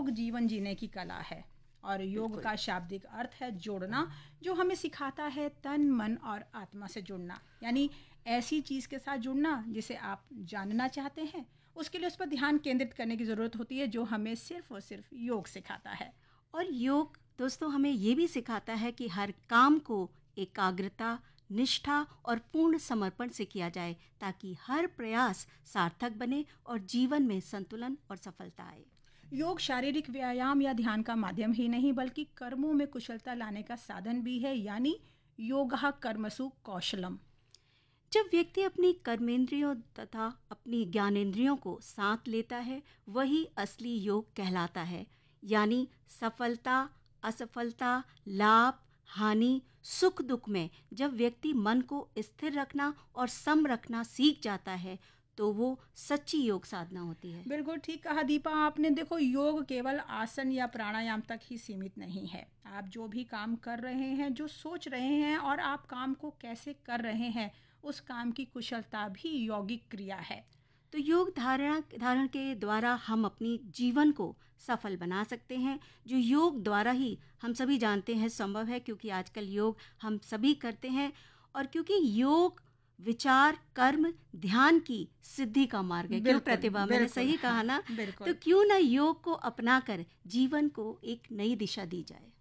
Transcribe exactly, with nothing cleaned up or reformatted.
योग जीवन जीने की कला है और योग का शाब्दिक अर्थ है जोड़ना, जो हमें सिखाता है तन मन और आत्मा से जुड़ना, यानी ऐसी चीज़ के साथ जुड़ना जिसे आप जानना चाहते हैं, उसके लिए उस पर ध्यान केंद्रित करने की ज़रूरत होती है, जो हमें सिर्फ और सिर्फ योग सिखाता है। और योग दोस्तों हमें ये भी सिखाता है कि हर काम को एकाग्रता, निष्ठा और पूर्ण समर्पण से किया जाए, ताकि हर प्रयास सार्थक बने और जीवन में संतुलन और सफलता आए। योग शारीरिक व्यायाम या ध्यान का माध्यम ही नहीं, बल्कि कर्मों में कुशलता लाने का साधन भी है, यानी योगः कर्मसु कौशलम। जब व्यक्ति अपनी कर्मेंद्रियों तथा अपनी ज्ञानेंद्रियों को साथ लेता है, वही असली योग कहलाता है। यानी सफलता, असफलता, लाभ, हानि, सुख दुख में जब व्यक्ति मन को स्थिर रखना और सम रखना सीख जाता है, तो वो सच्ची योग साधना होती है। बिल्कुल ठीक कहा दीपा आपने। देखो, योग केवल आसन या प्राणायाम तक ही सीमित नहीं है। आप जो भी काम कर रहे हैं, जो सोच रहे हैं और आप काम को कैसे कर रहे हैं, उस काम की कुशलता भी यौगिक क्रिया है। तो योग धारणा धारण के द्वारा हम अपनी जीवन को सफल बना सकते हैं, जो योग द्वारा ही हम सभी जानते हैं संभव है, क्योंकि आजकल योग हम सभी करते हैं। और क्योंकि योग विचार, कर्म, ध्यान की सिद्धि का मार्ग है। क्यों प्रतिभा, मैंने सही कहा ना? बिल्कुल। तो क्यों ना योग को अपनाकर जीवन को एक नई दिशा दी जाए।